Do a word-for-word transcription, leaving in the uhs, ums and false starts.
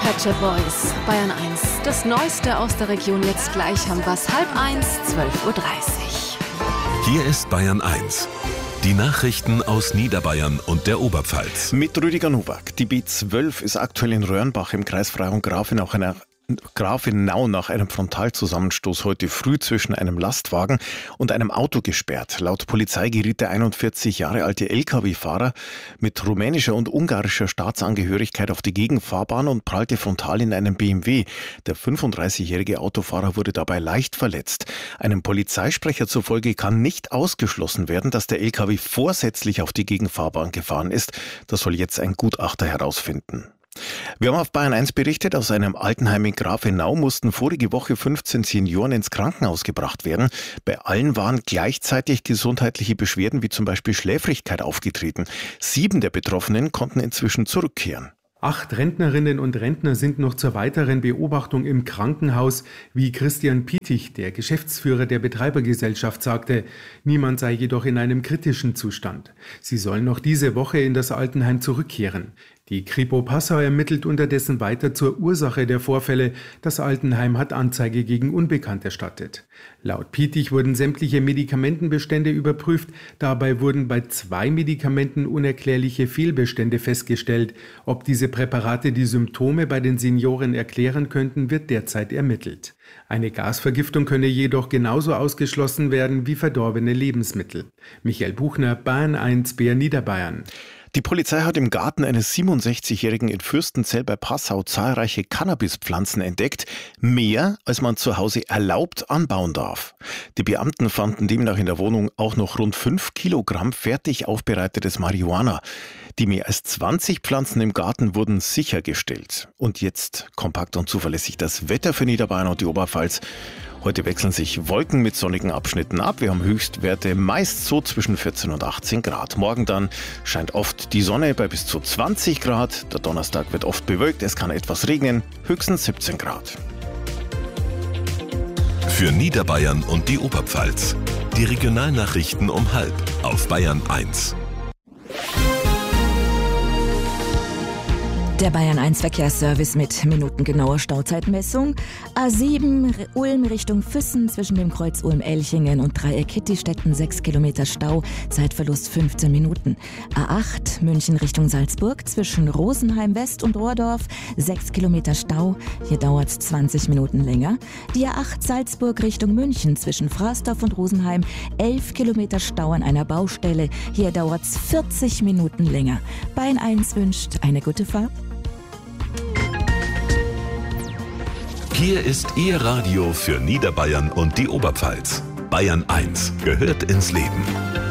Pet Shop Boys, Bayern eins. Das Neueste aus der Region jetzt gleich haben wir's. Halb eins, zwölf Uhr dreißig. Hier ist Bayern eins. Die Nachrichten aus Niederbayern und der Oberpfalz. Mit Rüdiger Nowak. Die B zwölf ist aktuell in Röhrenbach im Kreis Freyung-Grafenau nach einer Grafenau nach einem Frontalzusammenstoß heute früh zwischen einem Lastwagen und einem Auto gesperrt. Laut Polizei geriet der einundvierzig Jahre alte L K W-Fahrer mit rumänischer und ungarischer Staatsangehörigkeit auf die Gegenfahrbahn und prallte frontal in einen B M W. Der fünfunddreißigjährige Autofahrer wurde dabei leicht verletzt. Einem Polizeisprecher zufolge kann nicht ausgeschlossen werden, dass der L K W vorsätzlich auf die Gegenfahrbahn gefahren ist. Das soll jetzt ein Gutachter herausfinden. Wir haben auf Bayern eins berichtet, aus einem Altenheim in Grafenau mussten vorige Woche fünfzehn Senioren ins Krankenhaus gebracht werden. Bei allen waren gleichzeitig gesundheitliche Beschwerden wie zum Beispiel Schläfrigkeit aufgetreten. Sieben der Betroffenen konnten inzwischen zurückkehren. Acht Rentnerinnen und Rentner sind noch zur weiteren Beobachtung im Krankenhaus, wie Christian Pietig, der Geschäftsführer der Betreibergesellschaft, sagte. Niemand sei jedoch in einem kritischen Zustand. Sie sollen noch diese Woche in das Altenheim zurückkehren. Die Kripo Passau ermittelt unterdessen weiter zur Ursache der Vorfälle. Das Altenheim hat Anzeige gegen Unbekannt erstattet. Laut Pietig wurden sämtliche Medikamentenbestände überprüft. Dabei wurden bei zwei Medikamenten unerklärliche Fehlbestände festgestellt. Ob diese Präparate die Symptome bei den Senioren erklären könnten, wird derzeit ermittelt. Eine Gasvergiftung könne jedoch genauso ausgeschlossen werden wie verdorbene Lebensmittel. Michael Buchner, Bayern eins, B R Niederbayern. Die Polizei hat im Garten eines siebenundsechzigjährigen in Fürstenzell bei Passau zahlreiche Cannabispflanzen entdeckt. Mehr, als man zu Hause erlaubt anbauen darf. Die Beamten fanden demnach in der Wohnung auch noch rund fünf Kilogramm fertig aufbereitetes Marihuana. Die mehr als zwanzig Pflanzen im Garten wurden sichergestellt. Und jetzt kompakt und zuverlässig das Wetter für Niederbayern und die Oberpfalz. Heute wechseln sich Wolken mit sonnigen Abschnitten ab. Wir haben Höchstwerte meist so zwischen vierzehn und achtzehn Grad. Morgen dann scheint oft die Sonne bei bis zu zwanzig Grad. Der Donnerstag wird oft bewölkt, es kann etwas regnen, höchstens siebzehn Grad. Für Niederbayern und die Oberpfalz. Die Regionalnachrichten um halb auf Bayern eins. Der Bayern eins Verkehrsservice mit minutengenauer Stauzeitmessung. A sieben Ulm Richtung Füssen zwischen dem Kreuz Ulm-Elchingen und Dreieck Hittistetten sechs Kilometer Stau, Zeitverlust fünfzehn Minuten. A acht München Richtung Salzburg zwischen Rosenheim West und Rohrdorf sechs Kilometer Stau, hier dauert es zwanzig Minuten länger. Die A acht Salzburg Richtung München zwischen Frasdorf und Rosenheim elf Kilometer Stau an einer Baustelle, hier dauert es vierzig Minuten länger. Bayern eins wünscht eine gute Fahrt. Hier ist Ihr Radio für Niederbayern und die Oberpfalz. Bayern eins gehört ins Leben.